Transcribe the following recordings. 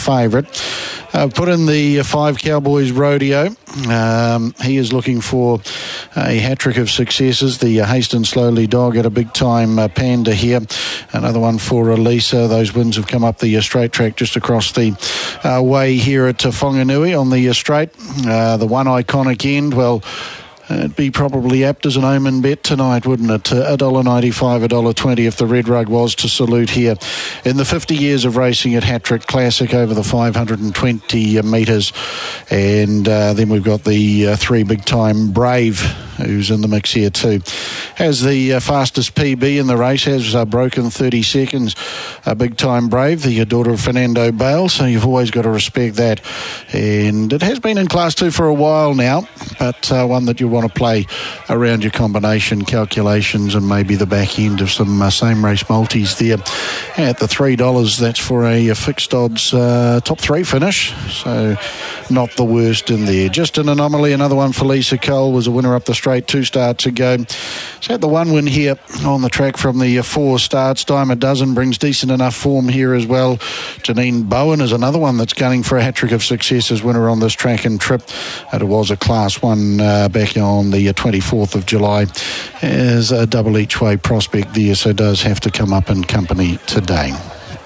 favourite. Put in the 5 Cowboys Rodeo. He is looking for a hat-trick of successes. The Hasten Slowly dog at a big-time Panda here. Another one for Elisa. Those wins have come up the straight track just across the way here at Whanganui on the straight. The One Iconic End, well, it'd be probably apt as an omen bet tonight, wouldn't it? $1.95, $1.20 if the red rug was to salute here. In the 50 years of racing at Hat-Trick Classic over the 520 metres. And then we've got the 3 big-time Brave, who's in the mix here too. Has the fastest PB in the race, has broken 30 seconds. Big-time Brave, the daughter of Fernando Bale, so you've always got to respect that. And it has been in Class 2 for a while now, but one that you want to play around your combination calculations and maybe the back end of some same race multis there. At the $3, that's for a fixed odds top 3 finish, so not the worst in there. Just an Anomaly, another one for Lisa Cole, was a winner up the straight 2 starts ago. She's had the 1 win here on the track from the 4 starts. Dime a Dozen brings decent enough form here as well. Janine Bowen is another one that's gunning for a hat-trick of success as winner on this track and trip. And it was a Class 1 back on the 24th of July. As a double each way prospect there, so does have to come up in company today.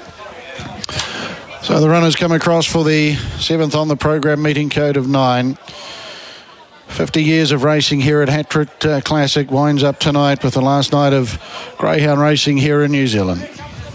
So the runners come across for the 7th on the program, meeting code of 9. 50 years of racing here at Hat-Trick Classic winds up tonight with the last night of greyhound racing here in New Zealand.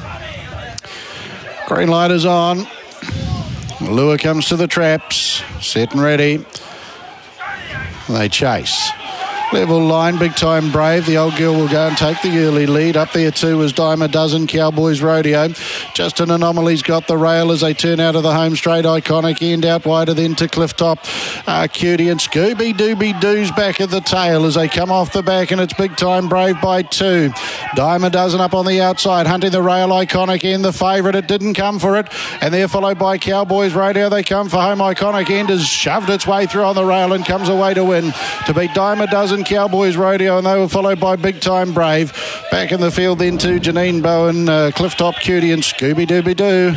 Green light is on. Lure comes to the traps. Set and ready. They chase. Level line, big time Brave. The old girl will go and take the early lead. Up there too is Dime a Dozen, Cowboys Rodeo. Just an Anomaly's got the rail as they turn out of the home straight. Iconic End out wider then to Cliff Top. Cutie and Scooby Dooby Doo's back at the tail as they come off the back, and it's big time Brave by 2. Dime a Dozen up on the outside, hunting the rail. Iconic End, the favourite. It didn't come for it. And they're followed by Cowboys Rodeo. They come for home. Iconic End has shoved its way through on the rail and comes away to win. To beat Dime a Dozen, Cowboys Rodeo, and they were followed by Big Time Brave. Back in the field then to Janine Bowen, Cliff Top Cutie and Scooby Dooby Doo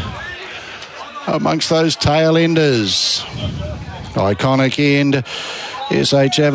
amongst those tail enders. Iconic End, SH